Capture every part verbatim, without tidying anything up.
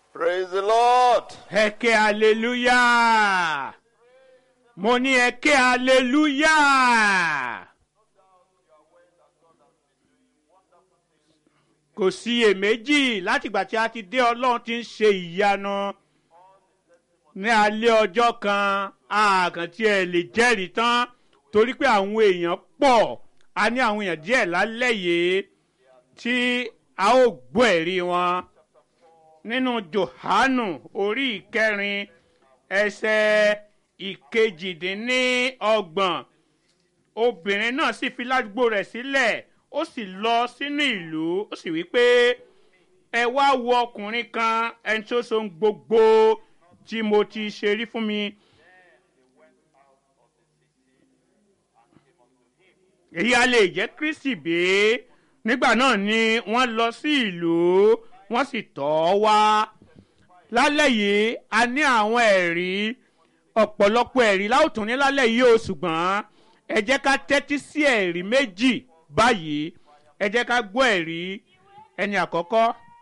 Praise the Lord. Ẹ ké hallelujah. Mo ní ẹ ké hallelujah. Kò sí iyèméjì látìgbà tí a ti dé Ọlọ́run tí ń ṣe ìyanu. Ní alẹ́ ọjọ́ kan, àkàn tí ẹ lè jẹ́rìí tán torí pé àwọn èèyàn pọ̀. A ní àwọn èèyàn díẹ̀ lálẹ́ yìí tí a ó gbọ́ ẹ̀rí wọn. Nínú Jòhánù orí ìkẹrin ẹsẹ̀ ìkejìdínlọ́gbọ̀n, obìnrin náà sì fi ládùúgbò rẹ̀ sílẹ̀, ó sì lọ sínú ìlú, ó sì wí pé ẹ wá wo ọkùnrin kan, ẹni tó so gbogbo tí mo ti ṣe rí fún mi. Èyí a lè jẹ́ Kristi bí? Nígbà náà ni wọ́n lọ sí ìlú, wọ́n sì tọ̀ ọ́ wá. Lálẹ́ yìí a ní àwọn ẹ̀rí, ọ̀pọ̀lọpọ̀ ẹ̀rí láòtún ní lálẹ́ yìí o, ṣùgbọ́n ẹ jẹ́ ká tẹ́tí sí ẹ̀rí méjì báyìí. Ẹ jẹ́ ká gbọ́ ẹ̀rí ẹni àkọ́kọ́.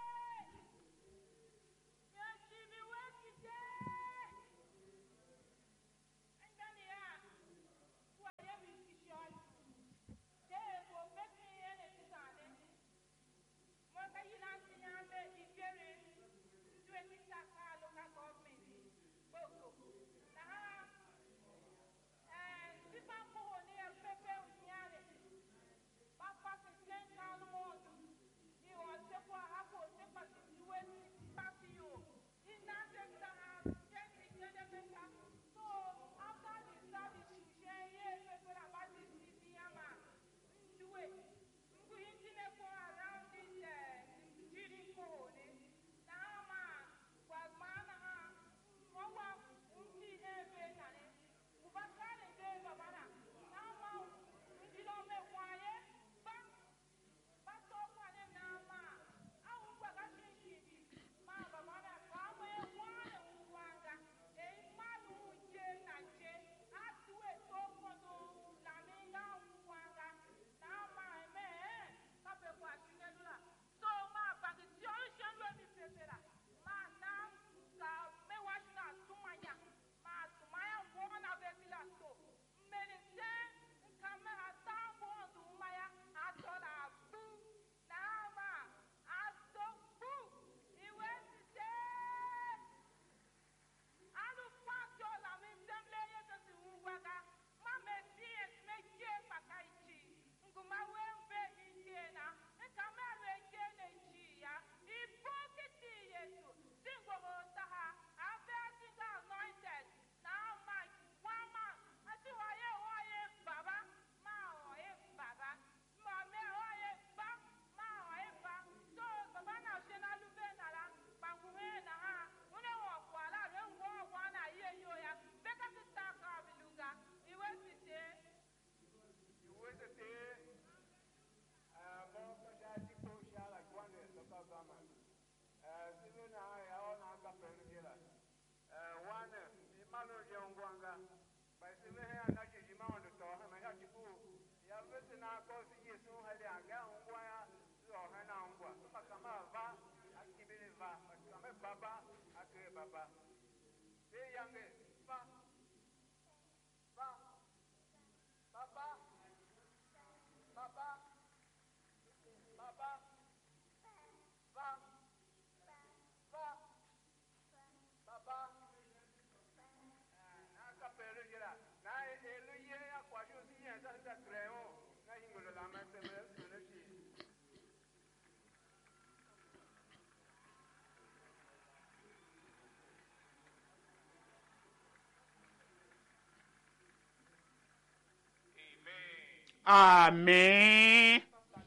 Àmín.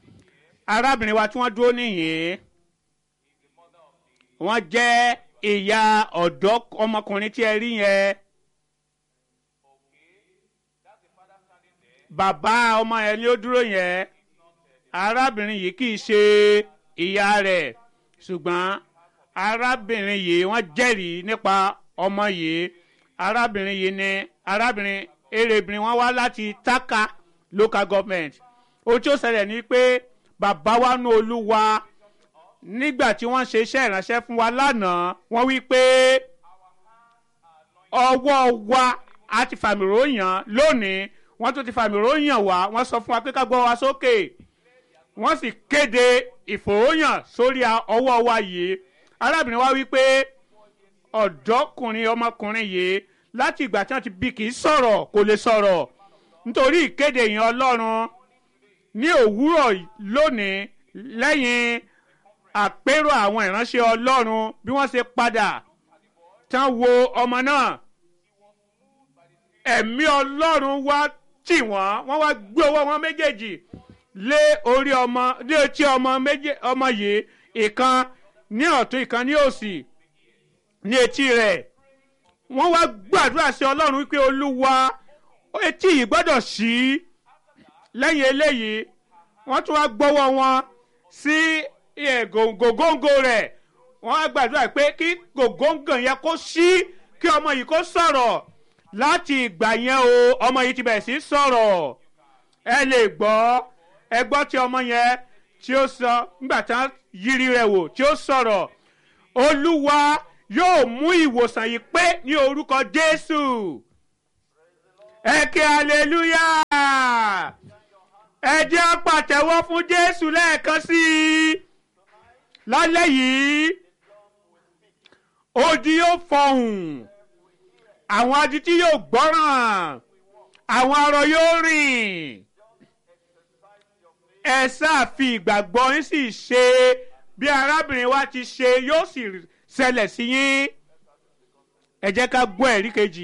Arábìnrin wa tí wọ́n dúró nìyí, wọ́n jẹ́ ìyá ọ̀dọ́ ọmọkùnrin tí ẹ rí yẹn. Bàbá ọmọ yẹn ni ó dúró yẹn. Arábìnrin yìí kì í ṣe ìyá rẹ̀, ṣùgbọ́n arábìnrin yìí wọ́n jẹ́rìí nípa ọmọ yìí. Arábìnrin yìí ni arábìnrin erébìnrin, wọ́n wá láti Taka local government. Ohun tí ó ṣẹlẹ̀ ni pé bàbá wa nú Olúwa nígbà tí wọ́n ṣe iṣẹ́ ìránṣẹ́ fún wa lánàá wọ́n wí pé ọwọ́ wa a ti fàmì ròyàn lónìí wọ́n tún ti fàmì ròyàn wá wọ́n sọ fún wa pé ká gbọ́ wa sókè wọ́n sì kéde ìfòròyàn sórí ọwọ́ wa yìí arábìnrin wa wí pé ọ̀dọ́kùnrin ọmọkùnrin yìí láti ìgbà tí wọ́n ti bí kì í sọ̀rọ̀ kò lè sọ̀rọ̀ nítorí ìkéde yẹn Ọlọ́run ní òwúrọ̀ lónìí lẹ́yìn àpérò àwọn ìránṣẹ́ Ọlọ́run bí wọ́n ṣe padà tán wo ọmọ náà ẹ̀mí Ọlọ́run wá tì wọ́n wọ́n wá gbé ọwọ́ wọn méjèèjì lé orí ọmọ lé etí ọmọ méje ọmọ yìí ìkan ní ọ̀tún ìkan ní òsì ní etí rẹ̀ wọ́n wá gbàdúrà sí Ọlọ́run wípé Olúwa etí yìí gbọ́dọ̀ ṣí lẹ́yìn eléyìí wọ́n tún wá gbọ́wọ́ wọn sí gògóńgò rẹ̀ wọ́n wá gbàdúrà pé kí gògóńgò yẹn kó ṣí kí ọmọ yìí kó sọ̀rọ̀ láti ìgbà yẹn o ọmọ yìí ti bẹ̀rẹ̀ sí sọ̀rọ̀ ẹ lè gbọ́ ẹ gbọ́ tí ọmọ yẹn tí ó sọ nígbà tí wọ́n yiri rẹ̀ wò tí ó sọ̀rọ̀ Olúwa yóò mú ìwòsàn yìí pé ní orúkọ Jésù ẹ ké hallelujah ẹ jẹ́ á pàtẹ́wọ́ fún Jésù lẹ́ẹ̀kan sí i lálẹ́ yìí odi yóò fọhùn àwọn adití yóò gbọ́ràn àwọn arọ yóò rìn ẹ sáà fi ìgbàgbọ́ yín sì ṣe bí arábìnrin wa ti ṣe yóò sì ṣẹlẹ̀ sí yín ẹ jẹ́ ká gbọ́ ẹ̀rí kejì.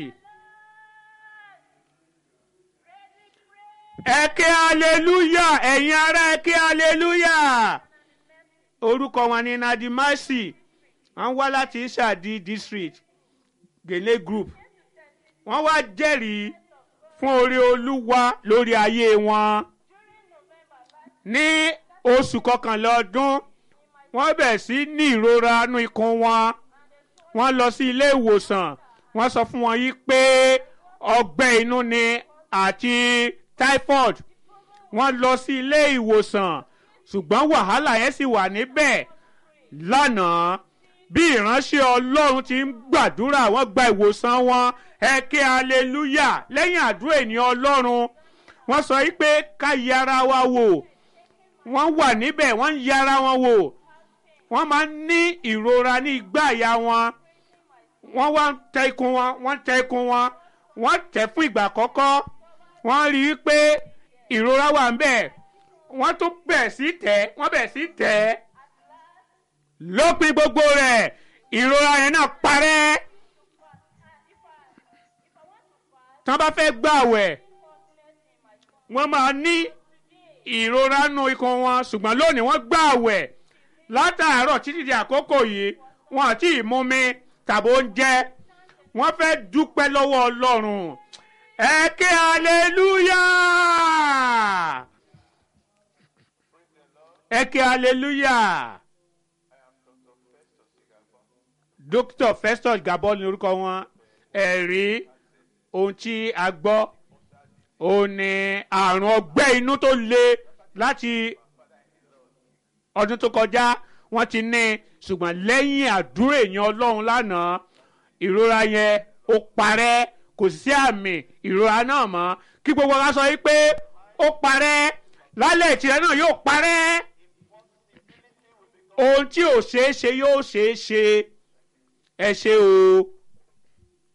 ẹ ké hallelujah ẹ̀yin ará ẹ ké hallelujah orúkọ wọn ni Nadi Mercy wọ́n wá láti Ìṣàdí district Gele group wọ́n wá jẹ́rìí fún oore Olúwa lórí ayé wọn ní oṣù kọkànlá ọdún wọ́n bẹ̀rẹ̀ sí ní ìrora nínú ikùn wọn wọ́n lọ sí ilé ìwòsàn wọ́n sọ fún wọn yìí pé ọgbẹ́ inú ni àti typhoid wọ́n lọ sí ilé ìwòsàn ṣùgbọ́n wàhálà yẹn sì wà níbẹ̀ lánàá bí ìránṣẹ́ Ọlọ́run ti ń gbàdúrà wọ́n gba ìwòsàn wọn ẹ ké hallelujah lẹ́yìn àdúrà ènìyàn Ọlọ́run wọ́n sọ yìí pé ká yẹra wa wò wọ́n wà níbẹ̀ wọ́n ń yẹra wọn wò wọ́n máa ń ní ìrora ní igbá àyà wọn wọ́n wá ń tẹ ikùn wọn wọ́n tẹ ikùn wọn wọ́n tẹ̀ fún ìgbà àkọ́kọ́ wọ́n rí i pé ìrora wà ń bẹ̀ wọ́n tún bẹ̀ sí tẹ̀ wọ́n bẹ̀ sí tẹ̀ lópin gbogbo rẹ̀ ìrora yẹn náà parẹ́ tí wọ́n bá fẹ́ gbààwẹ̀ wọ́n máa ní ìrora nù ikùn wọn ṣùgbọ́n lónìí wọ́n gbààwẹ̀ látàárọ̀ títí di àkókò yìí wọn àti ìmumi tàbí oúnjẹ wọ́n fẹ́ dúpẹ́ lọ́wọ́ Ọlọ́run ẹ ké hallelujah ẹ ké hallelujah Doctor Festus Gabon ní orúkọ wọn ẹ̀rí ohun tí a gbọ́ òun ni àrùn ọgbẹ́ inú tó le láti ọdún tó kọjá wọ́n ti ní ṣùgbọ́n lẹ́yìn àdúrà èèyàn Ọlọ́run lánàá ìrora yẹn ó parẹ́ kò sí àmì ìrora náà mọ́ kí gbogbo wa sọ yìí pé ó parẹ́ lálẹ́ ìtìrẹ náà yóò parẹ́ ohun tí ò ṣeé ṣe yóò ṣeé ṣe ẹ ṣé o.